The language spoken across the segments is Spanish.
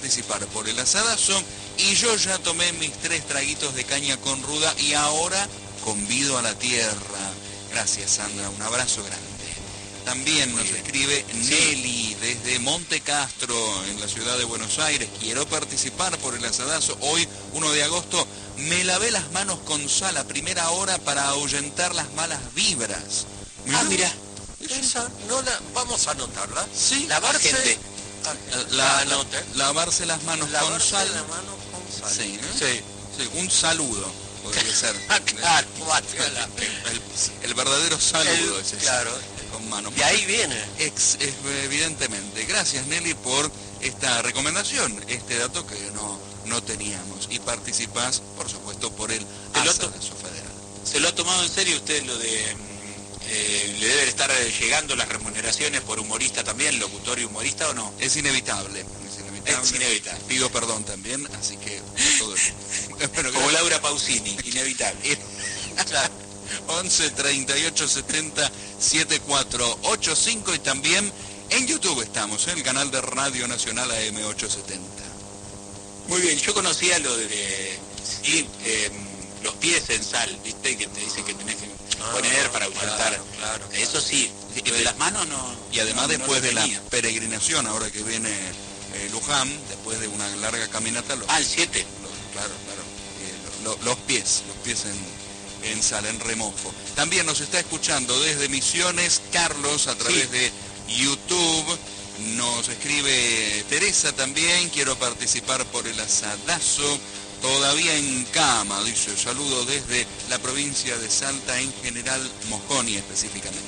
participar por el asadazo y yo ya tomé mis 3 traguitos de caña con ruda y ahora convido a la tierra. Gracias, Sandra, un abrazo grande. También nos escribe Nelly desde Monte Castro, en la ciudad de Buenos Aires. Quiero participar por el asadazo. Hoy, 1 de agosto, me lavé las manos con sal a primera hora para ahuyentar las malas vibras. Mira, esa no la vamos a anotarla. Sí, lavarse, gente. Lavarse las manos con sal. Sí, ¿no? Sí. Sí, un saludo podría ser. Claro, el verdadero saludo es ese. Claro. Con manos. De ahí viene. Evidentemente. Gracias, Nelly, por esta recomendación, este dato que no teníamos. Y participás, por supuesto, por el asadazo federal. ¿Se lo ha tomado en serio usted lo de... le deben estar llegando las remuneraciones por humorista también, locutor y humorista o no? Es inevitable. Es inevitable. Pido perdón también, así que... todo como Laura Pausini, inevitable. Claro. 11 38 70 7485 y también en YouTube estamos, en el canal de Radio Nacional AM870. Muy bien, yo conocía lo de los pies en sal, ¿viste? Que te dicen que tenés que poner para ahuyentar. Claro. Eso sí, de las manos no. Y además después de la tenía. peregrinación, ahora que viene Luján, después de una larga caminata... el 7. Claro. Los pies en sal, en remojo. También nos está escuchando desde Misiones Carlos a través de YouTube. Nos escribe Teresa también, quiero participar por el asadazo, todavía en cama, dice, saludo desde la provincia de Salta, en General Mosconi específicamente.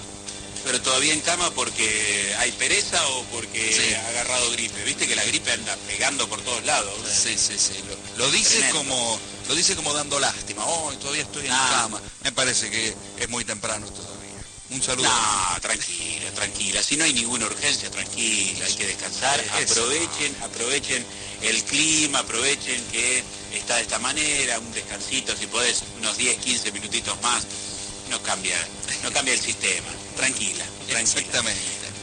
Pero todavía en cama porque hay pereza o porque ha agarrado gripe. Viste que la gripe anda pegando por todos lados. Sí. Lo dice como dando lástima. Todavía estoy en cama. Me parece que es muy temprano todavía. Un saludo. No, tranquila. Si no hay ninguna urgencia, tranquila. Hay que descansar. Aprovechen el clima, aprovechen que está de esta manera. Un descansito, si podés, unos 10, 15 minutitos más. No cambia el sistema. Tranquila. Exactamente.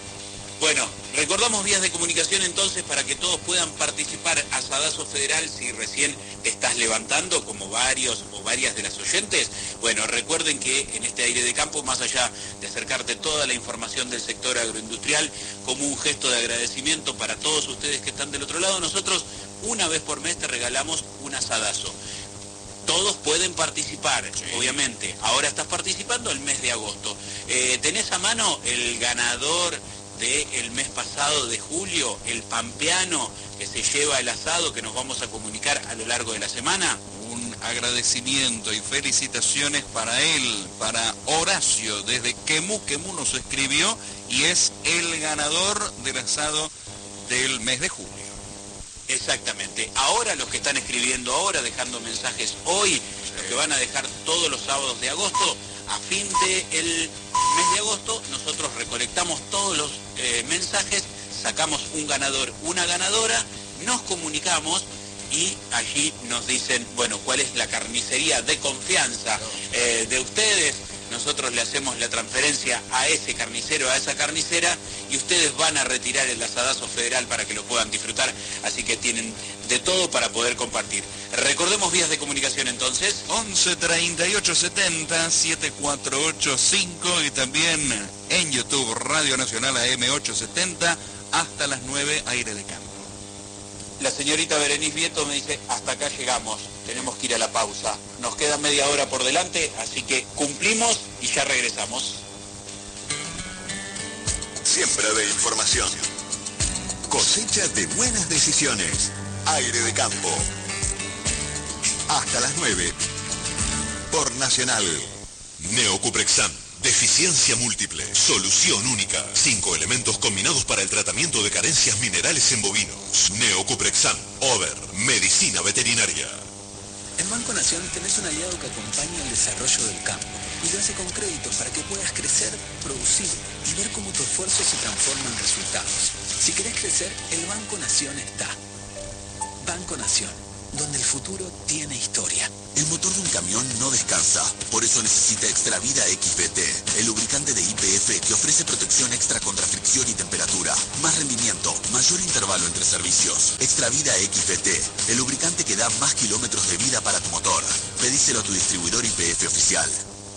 Bueno, recordamos vías de comunicación entonces para que todos puedan participar. Asadazo Federal, si recién te estás levantando, como varios o varias de las oyentes. Bueno, recuerden que en este aire de campo, más allá de acercarte toda la información del sector agroindustrial, como un gesto de agradecimiento para todos ustedes que están del otro lado, nosotros una vez por mes te regalamos un asadazo. Todos pueden participar, obviamente. Ahora estás participando el mes de agosto. ¿Tenés a mano el ganador del mes pasado de julio, el pampeano que se lleva el asado, que nos vamos a comunicar a lo largo de la semana? Un agradecimiento y felicitaciones para él, para Horacio, desde Quemú nos escribió y es el ganador del asado del mes de julio. Exactamente. Ahora los que están escribiendo ahora, dejando mensajes hoy, los que van a dejar todos los sábados de agosto, a fin del mes de agosto, nosotros recolectamos todos los mensajes, sacamos un ganador, una ganadora, nos comunicamos y allí nos dicen, bueno, cuál es la carnicería de confianza de ustedes. Nosotros le hacemos la transferencia a ese carnicero, a esa carnicera, y ustedes van a retirar el asadazo federal para que lo puedan disfrutar. Así que tienen de todo para poder compartir. Recordemos vías de comunicación entonces. 11 38 70 7485 y también en YouTube Radio Nacional AM870 hasta las 9, aire de campo. La señorita Berenice Vieto me dice, hasta acá llegamos, tenemos que ir a la pausa. Nos queda media hora por delante, así que cumplimos y ya regresamos. Siembra de información. Cosecha de buenas decisiones. Aire de campo. Hasta las 9. Por Nacional. Neocuprexam. Deficiencia múltiple. Solución única. 5 elementos combinados para el tratamiento de carencias minerales en bovinos. Neocuprexam. Over. Medicina veterinaria. En Banco Nación tenés un aliado que acompaña el desarrollo del campo y lo hace con créditos para que puedas crecer, producir y ver cómo tu esfuerzo se transforma en resultados. Si querés crecer, el Banco Nación está. Banco Nación. donde el futuro tiene historia. El motor de un camión no descansa, por eso necesita Extravida XPT, el lubricante de YPF que ofrece protección extra contra fricción y temperatura, más rendimiento, mayor intervalo entre servicios. Extravida XPT, el lubricante que da más kilómetros de vida para tu motor. Pedíselo a tu distribuidor YPF oficial.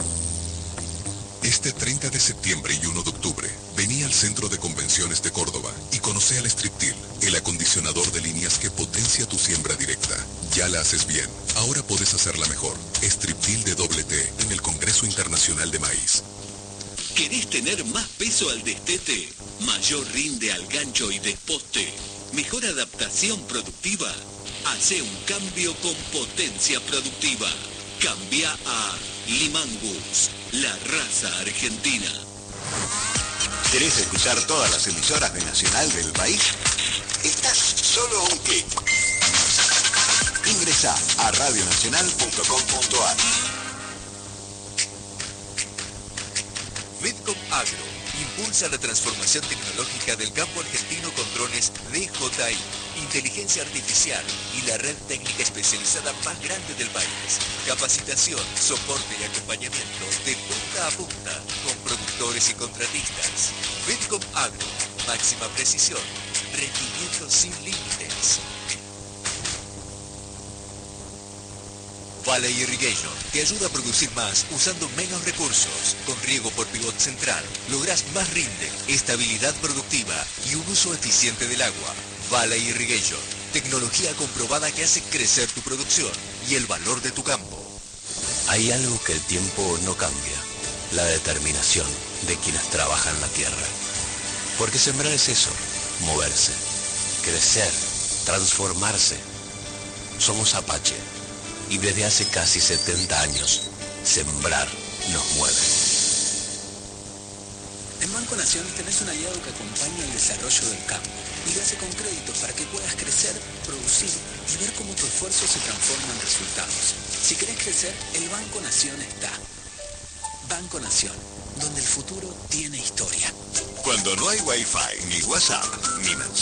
Este 30 de septiembre y 1 de octubre, vení al Centro de Convenciones de Córdoba y conoce al Striptil, el acondicionador de líneas que potencia tu siembra directa. Ya la haces bien, ahora podés hacerla mejor. Striptil de doble T en el Congreso Internacional de Maíz. ¿Querés tener más peso al destete? ¿Mayor rinde al gancho y desposte? ¿Mejor adaptación productiva? Hace un cambio con potencia productiva. Cambia a Limangus, la raza argentina. ¿Querés escuchar todas las emisoras de Nacional del país? Estás solo a un clic. Ingresa a radionacional.com.ar. Vidcom Agro impulsa la transformación tecnológica del campo argentino con drones DJI, inteligencia artificial y la red técnica especializada más grande del país. Capacitación, soporte y acompañamiento de punta a punta con productores y contratistas. Vidcom Agro, máxima precisión, rendimiento sin límites. Valley Irrigation te ayuda a producir más usando menos recursos. Con riego por pivot central lográs más rinde, estabilidad productiva y un uso eficiente del agua. Valley Irrigation, tecnología comprobada que hace crecer tu producción y el valor de tu campo. Hay algo que el tiempo no cambia, la determinación de quienes trabajan la tierra. Porque sembrar es eso, moverse, crecer, transformarse. Somos Apache. Y desde hace casi 70 años, sembrar nos mueve. En Banco Nación tenés un aliado que acompaña el desarrollo del campo y lo hace con créditos para que puedas crecer, producir y ver cómo tu esfuerzo se transforma en resultados. Si querés crecer, el Banco Nación está. Banco Nación, donde el futuro tiene historia. Cuando no hay Wi-Fi, ni WhatsApp, ni mensajes.